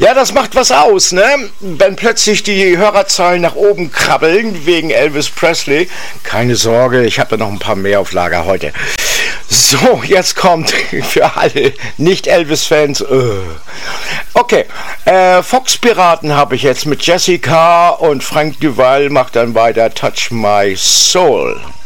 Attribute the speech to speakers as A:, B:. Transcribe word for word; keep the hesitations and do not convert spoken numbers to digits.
A: Ja, das macht was aus, ne? Wenn plötzlich die Hörerzahlen nach oben krabbeln wegen Elvis Presley. Keine Sorge, ich habe da noch ein paar mehr auf Lager heute. So, jetzt kommt für alle Nicht-Elvis-Fans. Äh. Okay, äh, Fox-Piraten habe ich jetzt mit Jessica und Frank Duval macht dann weiter Touch My Soul.